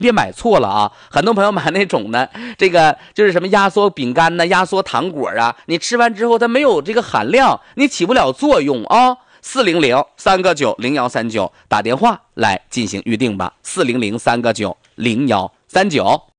别买错了啊！很多朋友买那种呢，这个就是什么压缩饼干呢、压缩糖果啊，你吃完之后它没有这个含量，你起不了作用啊。400-3个9-0139打电话来进行预定吧，400-3个9-0139。